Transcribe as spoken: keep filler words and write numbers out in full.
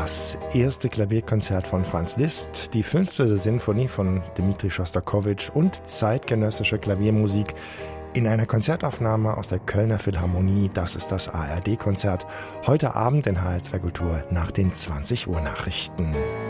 Das erste Klavierkonzert von Franz Liszt, die fünfte Sinfonie von Dmitri Schostakowitsch und zeitgenössische Klaviermusik in einer Konzertaufnahme aus der Kölner Philharmonie. Das ist das A R D-Konzert. Heute Abend in H R zwei Kultur nach den zwanzig Uhr Nachrichten.